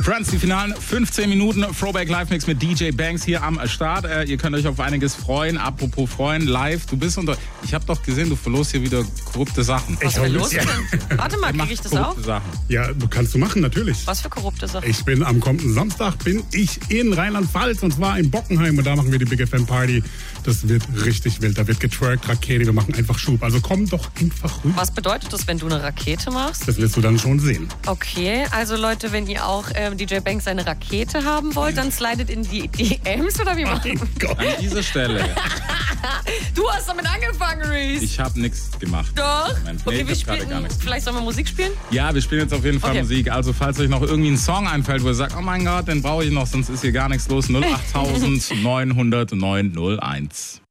Friends, die finalen 15 Minuten Throwback Live-Mix mit DJ Banks hier am Start. Ihr könnt euch auf einiges freuen. Apropos freuen, live, du bist unter... Ich habe doch gesehen, du verlost hier wieder korrupte Sachen. Was für los denn? Warte mal, kriege ich das auch? Sachen. Ja, kannst du machen, natürlich. Was für korrupte Sachen? Ich bin am kommenden Samstag in Rheinland-Pfalz und zwar in Bockenheim und da machen wir die Big FM Party. Das wird richtig wild, da wird getwerkt, Rakete, wir machen einfach Schub. Also komm doch einfach rüber. Was bedeutet das, wenn du eine Rakete machst? Das wirst du dann schon sehen. Okay, also Leute, wenn ihr auch DJ Banks eine Rakete haben wollt, dann slidet in die DMs oder wie machen? An dieser Stelle. Du hast damit angefangen, Reese. Ich habe nichts gemacht. Doch? Nee, Okay, wir ich hab gerade gar spielen, nichts vielleicht sollen wir Musik spielen? Ja, wir spielen jetzt auf jeden Fall Musik. Also falls euch noch irgendwie ein Song einfällt, wo ihr sagt, oh mein Gott, den brauche ich noch, sonst ist hier gar nichts los. 08900 901.